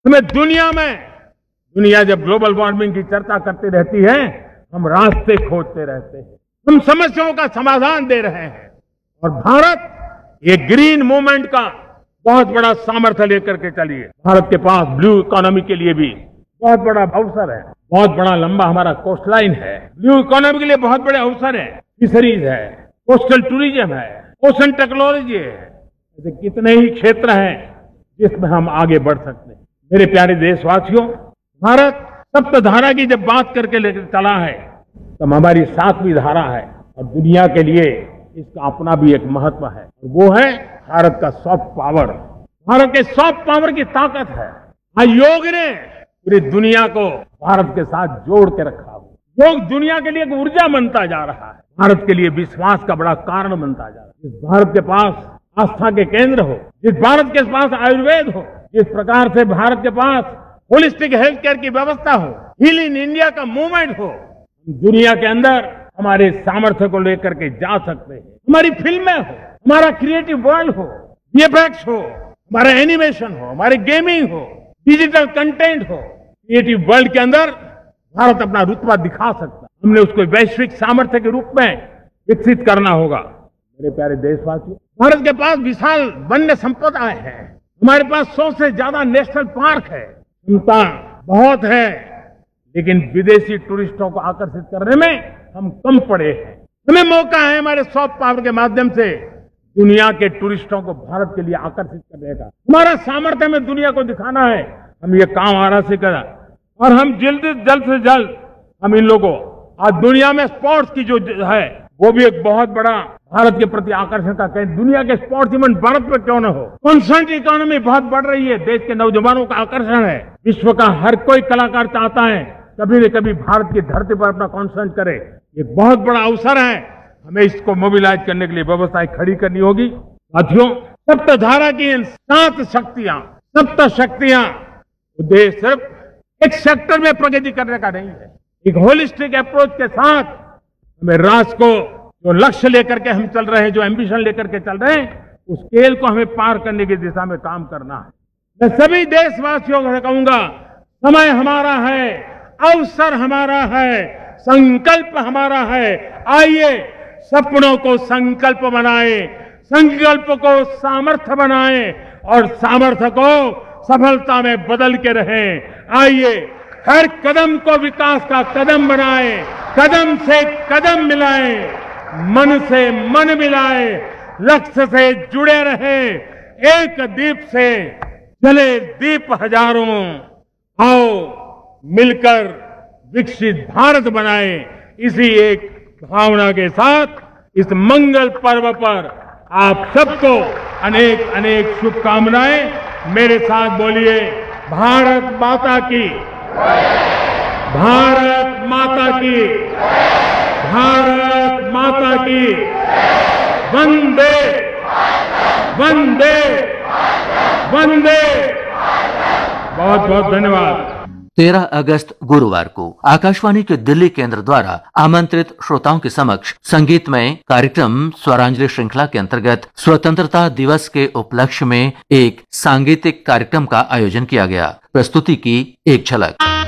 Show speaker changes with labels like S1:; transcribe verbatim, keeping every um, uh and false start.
S1: हमें दुनिया में दुनिया जब ग्लोबल वार्मिंग की चर्चा करती रहती है, हम रास्ते खोजते रहते हैं, हम समस्याओं का समाधान दे रहे हैं। और भारत ये ग्रीन मूवमेंट का बहुत बड़ा सामर्थ्य लेकर के चलिए। भारत के पास ब्लू इकोनॉमी के लिए भी बहुत बड़ा अवसर है। बहुत बड़ा लंबा हमारा कोस्ट लाइन है। ब्लू इकोनॉमी के लिए बहुत बड़े अवसर है। फिशरीज है, कोस्टल टूरिज्म है, ओशन टेक्नोलॉजी है। ऐसे कितने ही क्षेत्र हैं जिसमें हम आगे बढ़ सकते हैं। मेरे प्यारे देशवासियों, भारत सप्तधारा की जब बात करके लेकर चला है तो हमारी सातवीं धारा है और दुनिया के लिए इसका अपना भी एक महत्व है। वो है भारत का सॉफ्ट पावर। भारत के सॉफ्ट पावर की ताकत है। आज योग ने पूरी दुनिया को भारत के साथ जोड़ के रखा हुआ। योग दुनिया के लिए एक ऊर्जा बनता जा रहा है। भारत के लिए विश्वास का बड़ा कारण बनता जा रहा है। जिस भारत के पास आस्था के केंद्र हो, जिस भारत के पास आयुर्वेद हो, जिस प्रकार से भारत के पास होलिस्टिक हेल्थ केयर की व्यवस्था हो, हील इन इंडिया का मूवमेंट हो, दुनिया के अंदर हमारे सामर्थ्य को लेकर के जा सकते हैं। हमारी फिल्में हो, हमारा क्रिएटिव वर्ल्ड हो, वीएफएक्स हो, हमारा एनिमेशन हो, हमारे गेमिंग हो, डिजिटल कंटेंट हो, क्रिएटिव वर्ल्ड के अंदर भारत अपना रुतबा दिखा सकता है। हमने उसको वैश्विक सामर्थ्य के रूप में विकसित करना होगा। मेरे प्यारे देशवासियों, भारत के पास विशाल वन्य संपदा है। हमारे पास सौ से ज्यादा नेशनल पार्क है। क्षमता बहुत है, लेकिन विदेशी टूरिस्टों को आकर्षित करने में हम कम पड़े हैं। हमें मौका है हमारे सॉफ्ट पावर के माध्यम से दुनिया के टूरिस्टों को भारत के लिए आकर्षित करने का। हमारा सामर्थ्य में दुनिया को दिखाना है। हम ये काम आरा से करा और हम जल्द जल्द से जल्द हम इन लोगों आज दुनिया में स्पोर्ट्स की जो है वो भी एक बहुत बड़ा भारत के प्रति आकर्षण का केंद्र। दुनिया के स्पोर्ट्स इवेंट भारत में क्यों न हो। कॉन्स्टेंट इकोनॉमी बहुत बढ़ रही है। देश के नौजवानों का आकर्षण है। विश्व का हर कोई कलाकार चाहता है कभी न कभी भारत की धरती पर अपना कॉन्सर्ट करे। ये बहुत बड़ा अवसर है। हमें इसको मोबिलाइज करने के लिए व्यवस्थाएं खड़ी करनी होगी। साथियों, सप्तधारा की इन सात शक्तियां सप्त शक्तियां उद्देश्य सिर्फ एक सेक्टर में प्रगति करने का नहीं है। एक होलिस्टिक अप्रोच के साथ हमें राष्ट्र को जो लक्ष्य लेकर के हम चल रहे हैं, जो एम्बिशन लेकर के चल रहे हैं, उस स्केल को हमें पार करने की दिशा में काम करना है। मैं सभी देशवासियों को कहूंगा, समय हमारा है, अवसर हमारा है, संकल्प हमारा है। आइए सपनों को संकल्प बनाए, संकल्प को सामर्थ्य बनाए और सामर्थ्य को सफलता में बदल के रहें। आइए हर कदम को विकास का कदम बनाए, कदम से कदम मिलाए, मन से मन मिलाए, लक्ष्य से जुड़े रहे। एक दीप से जले दीप हजारों। आओ मिलकर विकसित भारत बनाए। इसी एक भावना के साथ इस मंगल पर्व पर आप सबको अनेक अनेक शुभकामनाएं। मेरे साथ बोलिए, भारत माता की, भारत माता की, भारत माता की, वंदे वंदे वंदे। बहुत बहुत धन्यवाद।
S2: तेरह अगस्त गुरुवार को आकाशवाणी के दिल्ली केंद्र द्वारा आमंत्रित श्रोताओं के समक्ष संगीतमय कार्यक्रम स्वरांजलि श्रृंखला के अंतर्गत स्वतंत्रता दिवस के उपलक्ष्य में एक सांगीतिक कार्यक्रम का आयोजन किया गया। प्रस्तुति की एक झलक।